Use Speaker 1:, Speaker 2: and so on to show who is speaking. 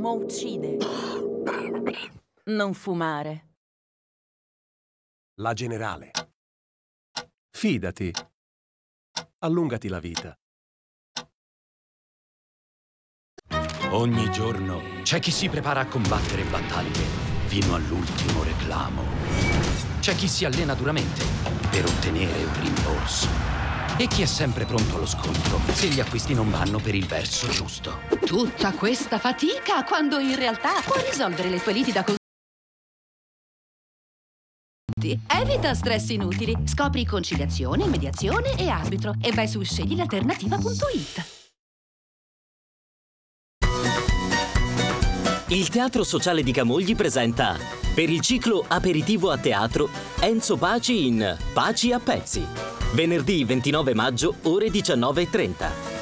Speaker 1: fumo uccide. Non fumare.
Speaker 2: La Generale. Fidati. Allungati la vita.
Speaker 3: Ogni giorno c'è chi si prepara a combattere battaglie fino all'ultimo reclamo. C'è chi si allena duramente per ottenere un rimborso. E chi è sempre pronto allo scontro se gli acquisti non vanno per il verso giusto.
Speaker 4: Tutta questa fatica quando in realtà puoi risolvere le tue liti da Evita stress inutili. Scopri conciliazione, mediazione e arbitro e vai su sceglilalternativa.it.
Speaker 5: Il Teatro Sociale di Camogli presenta, per il ciclo Aperitivo a teatro, Enzo Paci in Paci a pezzi. Venerdì 29 maggio, ore 19:30.